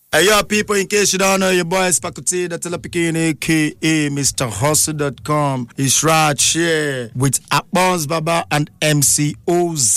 Hey, yo, people, in case you don't know, your boy is Pakuti, the Telepikin, aka Mr. Hustle.com. It's right here with Akbons Baba and MC Oz.